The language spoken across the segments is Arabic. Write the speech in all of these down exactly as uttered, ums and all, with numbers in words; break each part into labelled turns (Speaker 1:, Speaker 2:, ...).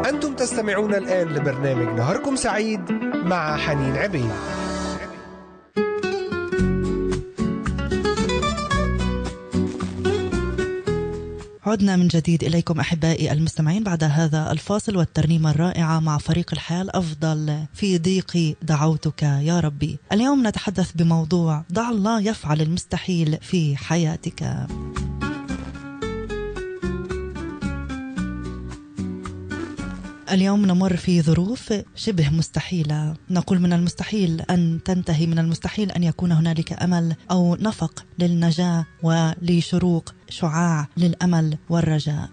Speaker 1: أنتم تستمعون الآن لبرنامج نهاركم سعيد مع حنين عبيد.
Speaker 2: عدنا من جديد إليكم أحبائي المستمعين بعد هذا الفاصل والترنيمة الرائعة مع فريق الحياة الأفضل في ضيقي دعوتك يا ربي. اليوم نتحدث بموضوع ضع الله يفعل المستحيل في حياتك. اليوم نمر في ظروف شبه مستحيلة، نقول من المستحيل أن تنتهي، من المستحيل أن يكون هنالك أمل أو نفق للنجاة ولشروق شعاع للأمل والرجاء،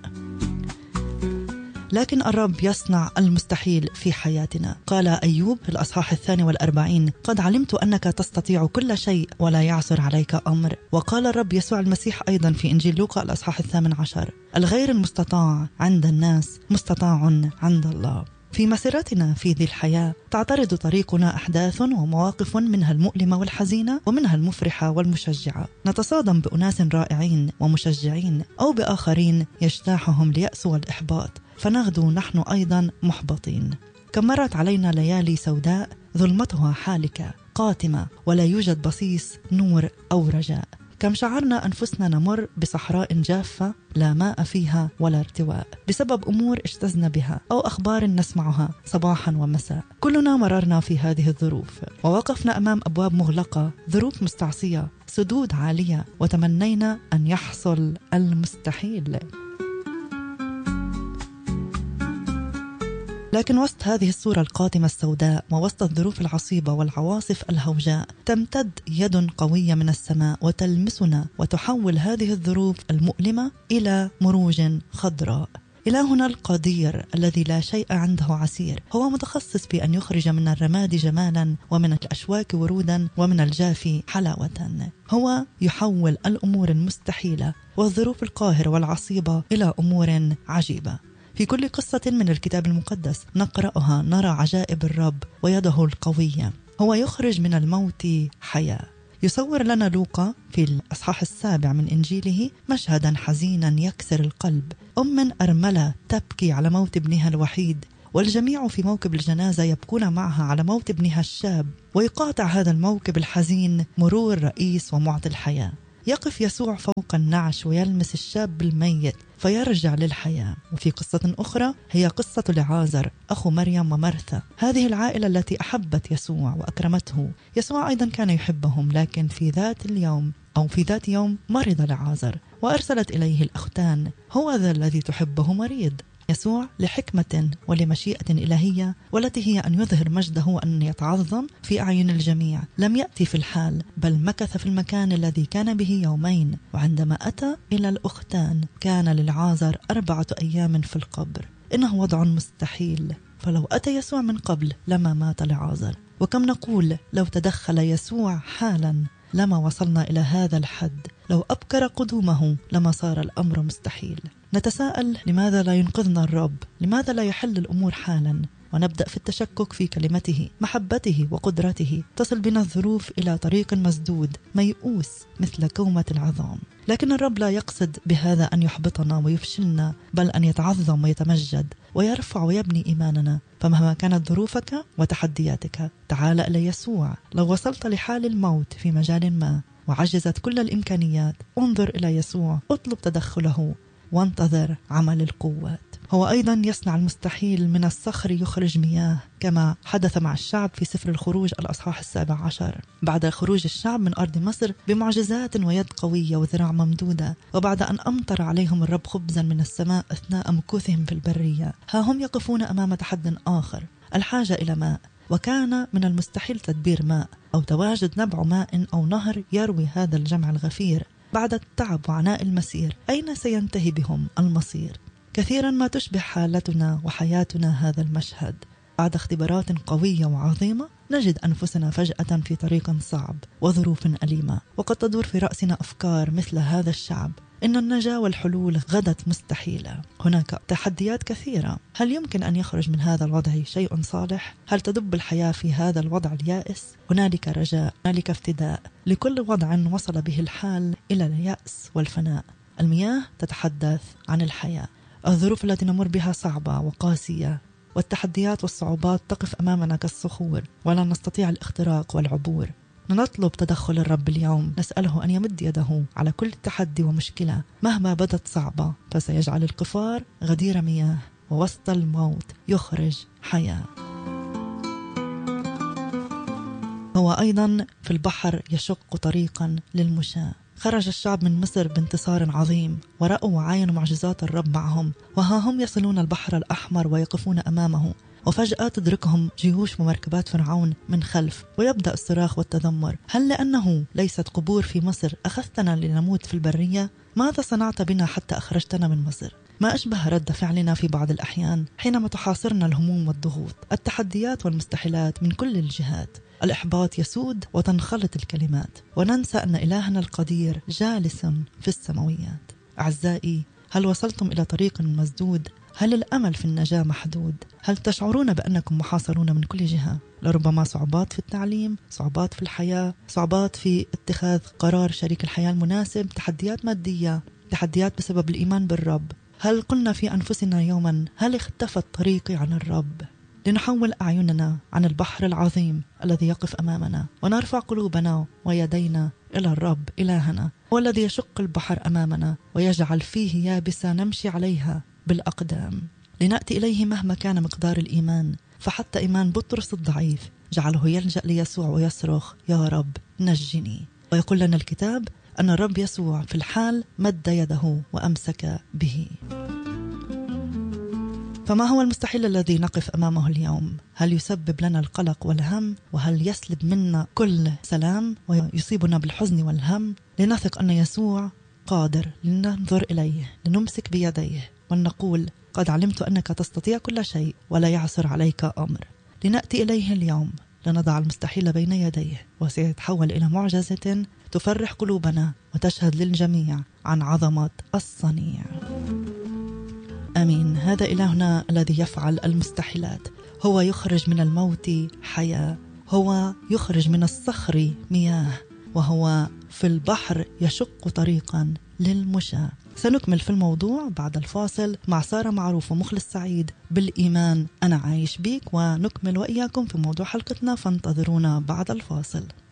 Speaker 2: لكن الرب يصنع المستحيل في حياتنا. قال أيوب في الأصحاح الثاني والأربعين: قد علمت أنك تستطيع كل شيء ولا يعثر عليك أمر. وقال الرب يسوع المسيح أيضا في إنجيل لوقا الأصحاح الثامن عشر: الغير المستطاع عند الناس مستطاع عند الله. في مسيرتنا في ذي الحياة تعترض طريقنا أحداث ومواقف، منها المؤلمة والحزينة ومنها المفرحة والمشجعة. نتصادم بأناس رائعين ومشجعين أو بآخرين يجتاحهم اليأس والإحباط، فنغدو نحن أيضا محبطين. كم مرت علينا ليالي سوداء ظلمتها حالكة قاتمة ولا يوجد بصيص نور أو رجاء. كم شعرنا أنفسنا نمر بصحراء جافة لا ماء فيها ولا ارتواء بسبب أمور اجتزنا بها أو أخبار نسمعها صباحا ومساء. كلنا مررنا في هذه الظروف ووقفنا أمام أبواب مغلقة، ظروف مستعصية، سدود عالية، وتمنينا أن يحصل المستحيل. لكن وسط هذه الصورة القاتمة السوداء ووسط الظروف العصيبة والعواصف الهوجاء تمتد يد قوية من السماء وتلمسنا وتحول هذه الظروف المؤلمة إلى مروج خضراء. إلهنا القدير الذي لا شيء عنده عسير هو متخصص بأن يخرج من الرماد جمالا ومن الأشواك ورودا ومن الجاف حلاوة. هو يحول الأمور المستحيلة والظروف القاهرة والعصيبة إلى أمور عجيبة. في كل قصة من الكتاب المقدس نقرأها نرى عجائب الرب ويده القوية. هو يخرج من الموت حياة. يصور لنا لوقا في الأصحاح السابع من إنجيله مشهدا حزينا يكسر القلب: أم أرملة تبكي على موت ابنها الوحيد، والجميع في موكب الجنازة يبكون معها على موت ابنها الشاب. ويقاطع هذا الموكب الحزين مرور رئيس ومعطي الحياة. يقف يسوع فوق النعش ويلمس الشاب الميت فيرجع للحياة. وفي قصة أخرى هي قصة لعازر أخو مريم ومرثا، هذه العائلة التي أحبت يسوع وأكرمته. يسوع أيضا كان يحبهم، لكن في ذات اليوم أو في ذات يوم مرض لعازر وأرسلت إليه الأختان: هو ذا الذي تحبه مريض. يسوع لحكمة ولمشيئة إلهية، والتي هي أن يظهر مجده وأن يتعظم في أعين الجميع، لم يأتي في الحال بل مكث في المكان الذي كان به يومين. وعندما أتى إلى الأختان كان للعازر أربعة أيام في القبر. إنه وضع مستحيل، فلو أتى يسوع من قبل لما مات لعازر. وكم نقول لو تدخل يسوع حالا لما وصلنا إلى هذا الحد، لو أبكر قدومه لما صار الأمر مستحيل. نتساءل لماذا لا ينقذنا الرب؟ لماذا لا يحل الأمور حالا؟ ونبدأ في التشكك في كلمته، محبته وقدرته. تصل بنا الظروف إلى طريق مسدود ميؤوس مثل كومة العظام. لكن الرب لا يقصد بهذا أن يحبطنا ويفشلنا، بل أن يتعظم ويتمجد ويرفع ويبني إيماننا. فمهما كانت ظروفك وتحدياتك تعال إلى يسوع. لو وصلت لحال الموت في مجال ما وعجزت كل الإمكانيات، انظر إلى يسوع، اطلب تدخله وانتظر عمل القوات. هو أيضا يصنع المستحيل. من الصخر يخرج مياه، كما حدث مع الشعب في سفر الخروج الأصحاح السابع عشر، بعد خروج الشعب من أرض مصر بمعجزات ويد قوية وذراع ممدودة، وبعد أن أمطر عليهم الرب خبزا من السماء أثناء مكوثهم في البرية. ها هم يقفون أمام تحد آخر، الحاجة إلى ماء. وكان من المستحيل تدبير ماء أو تواجد نبع ماء أو نهر يروي هذا الجمع الغفير. بعد التعب وعناء المسير أين سينتهي بهم المصير؟ كثيرا ما تشبه حالتنا وحياتنا هذا المشهد. بعد اختبارات قوية وعظيمة نجد أنفسنا فجأة في طريق صعب وظروف أليمة، وقد تدور في رأسنا أفكار مثل هذا الشعب: إن النجاة والحلول غدت مستحيلة. هناك تحديات كثيرة. هل يمكن أن يخرج من هذا الوضع شيء صالح؟ هل تدب الحياة في هذا الوضع اليائس؟ هنالك رجاء، هنالك افتداء لكل وضع وصل به الحال إلى اليأس والفناء. المياه تتحدث عن الحياة. الظروف التي نمر بها صعبة وقاسية، والتحديات والصعوبات تقف أمامنا كالصخور ولا نستطيع الاختراق والعبور. نطلب تدخل الرب اليوم، نسأله أن يمد يده على كل تحدي ومشكلة مهما بدت صعبة، فسيجعل القفار غدير مياه، ووسط الموت يخرج حياة. هو أيضا في البحر يشق طريقا للمشاة. خرج الشعب من مصر بانتصار عظيم، ورأوا وعاينوا معجزات الرب معهم، وها هم يصلون البحر الأحمر ويقفون أمامه، وفجأة تدركهم جيوش ومركبات فرعون من خلف، ويبدأ الصراخ والتذمر: هل لأنه ليست قبور في مصر أخذتنا لنموت في البرية؟ ماذا صنعت بنا حتى أخرجتنا من مصر؟ ما أشبه رد فعلنا في بعض الأحيان حينما تحاصرنا الهموم والضغوط، التحديات والمستحيلات من كل الجهات. الإحباط يسود وتنخلط الكلمات، وننسى أن إلهنا القدير جالس في السماويات. أعزائي، هل وصلتم إلى طريق مسدود؟ هل الأمل في النجاة محدود؟ هل تشعرون بأنكم محاصرون من كل جهة؟ لربما صعوبات في التعليم، صعوبات في الحياة، صعوبات في اتخاذ قرار شريك الحياة المناسب، تحديات مادية، تحديات بسبب الإيمان بالرب. هل قلنا في أنفسنا يوما: هل اختفت طريقي عن الرب؟ لنحول أعيننا عن البحر العظيم الذي يقف أمامنا، ونرفع قلوبنا ويدينا إلى الرب إلهنا، هو الذي يشق البحر أمامنا ويجعل فيه يابسة نمشي عليها بالأقدام. لنأتي إليه مهما كان مقدار الإيمان، فحتى إيمان بطرس الضعيف جعله يلجأ ليسوع ويصرخ: يا رب نجني. ويقول لنا الكتاب أن الرب يسوع في الحال مد يده وأمسك به. فما هو المستحيل الذي نقف أمامه اليوم؟ هل يسبب لنا القلق والهم؟ وهل يسلب منا كل سلام ويصيبنا بالحزن والهم؟ لنثق أن يسوع قادر، لننظر إليه، لنمسك بيديه ونقول: قد علمت أنك تستطيع كل شيء ولا يعثر عليك أمر. لنأتي إليه اليوم، لنضع المستحيل بين يديه، وسيتحول إلى معجزة تفرح قلوبنا وتشهد للجميع عن عظمة الصنيع. آمين. هذا إلهنا الذي يفعل المستحيلات. هو يخرج من الموت حياة، هو يخرج من الصخر مياه، وهو في البحر يشق طريقا للمشاة. سنكمل في الموضوع بعد الفاصل مع سارة معروف ومخلص سعيد بالإيمان أنا عايش بيك، ونكمل وإياكم في موضوع حلقتنا، فانتظرونا بعد الفاصل.